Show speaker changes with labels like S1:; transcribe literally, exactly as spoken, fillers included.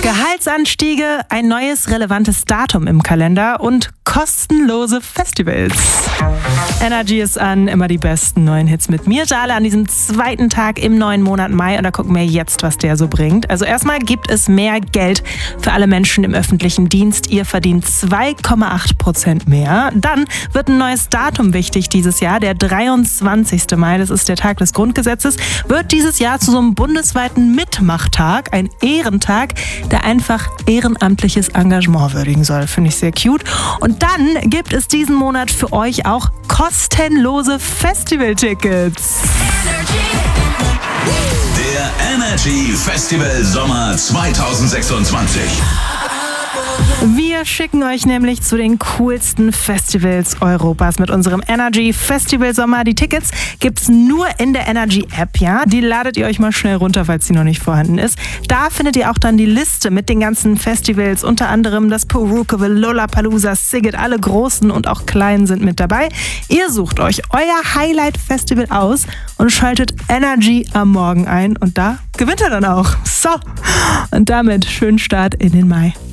S1: Gehaltsanstiege, ein neues relevantes Datum im Kalender und kostenlose Festivals. Energy ist an, immer die besten neuen Hits mit mir, Jale, an diesem zweiten Tag im neuen Monat Mai. Und da gucken wir jetzt, was der so bringt. Also erstmal gibt es mehr Geld für alle Menschen im öffentlichen Dienst. Ihr verdient zwei Komma acht Prozent mehr. Dann wird ein neues Datum wichtig dieses Jahr. Der dreiundzwanzigster Mai, das ist der Tag des Grundgesetzes, wird dieses Jahr zu so einem bundesweiten Mitmachtag, ein Ehrentag, der einfach ehrenamtliches Engagement würdigen soll. Finde ich sehr cute. Und dann gibt es diesen Monat für euch auch kostenlose Festivaltickets.
S2: Der Energy Festival Sommer zwanzig sechsundzwanzig.
S1: Wir schicken euch nämlich zu den coolsten Festivals Europas mit unserem Energy Festival Sommer. Die Tickets gibt's nur in der Energy App, ja. Die ladet ihr euch mal schnell runter, falls sie noch nicht vorhanden ist. Da findet ihr auch dann die Liste mit den ganzen Festivals, unter anderem das Purukaville, Lollapalooza, Sziget, alle großen und auch kleinen sind mit dabei. Ihr sucht euch euer Highlight-Festival aus und schaltet Energy am Morgen ein und da gewinnt ihr dann auch. So, und damit schönen Start in den Mai.